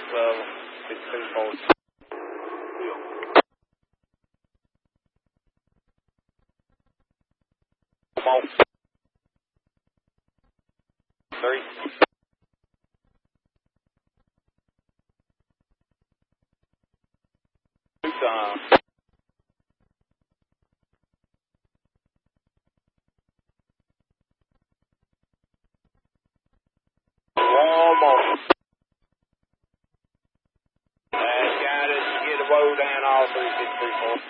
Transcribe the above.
624. Come on. 3. Two times. One more. Got it. Get the woe down all 3634.